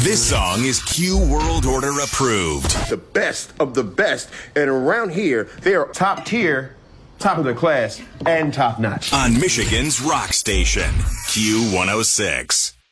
This song is Q World Order approved. The best of the best. And around here, they are top tier, top of their class, and top notch. On Michigan's rock station, Q106.